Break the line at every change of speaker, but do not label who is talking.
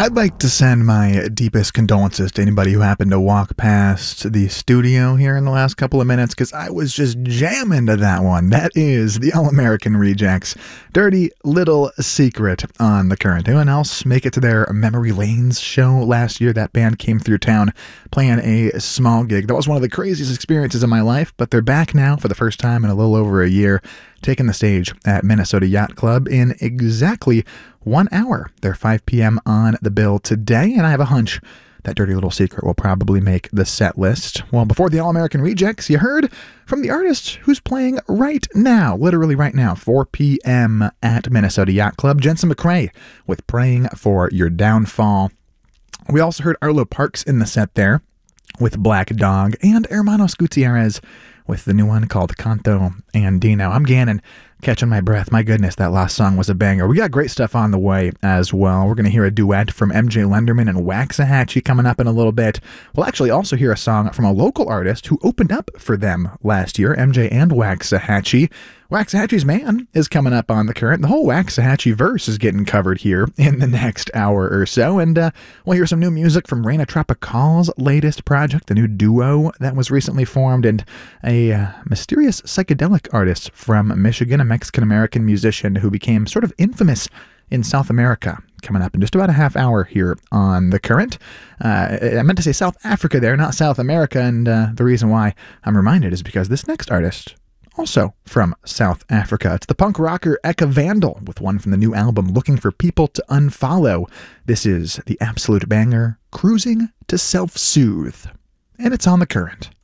I'd like to send my deepest condolences to anybody who happened to walk past the studio here in the last couple of minutes, because I was just jamming to that one. That is the All-American Rejects, Dirty Little Secret on The Current. Anyone else make it to their Memory Lanes show last year? That band came through town playing a small gig. That was one of the craziest experiences of my life, but they're back now for the first time in a little over a year, taking the stage at Minnesota Yacht Club in exactly 1 hour. They're 5 p.m. on the bill today, and I have a hunch that Dirty Little Secret will probably make the set list. Well, before the All-American Rejects, you heard from the artist who's playing right now, literally right now, 4 p.m. at Minnesota Yacht Club, Jensen McCrae with Praying for Your Downfall. We also heard Arlo Parks in the set there with Black Dog, and Hermanos Gutierrez with the new one called Canto Andino. I'm Gannon, catching my breath. My goodness, that last song was a banger. We got great stuff on the way as well. We're going to hear a duet from MJ Lenderman and Waxahachie coming up in a little bit. We'll actually also hear a song from a local artist who opened up for them last year, MJ and Waxahachie. Waxahachie's Man is coming up on The Current. The whole Waxahachie verse is getting covered here in the next hour or so. And we'll hear some new music from Reina Tropical's latest project, the new duo that was recently formed, and a mysterious psychedelic artist from Michigan, a Mexican-American musician who became sort of infamous in South America, coming up in just about a half hour here on The Current. I meant to say South Africa there, not South America, and the reason why I'm reminded is because this next artist, also from South Africa. It's the punk rocker Eka Vandal with one from the new album, Looking for People to Unfollow. This is the absolute banger, Cruising to Self-Soothe, and it's on The Current.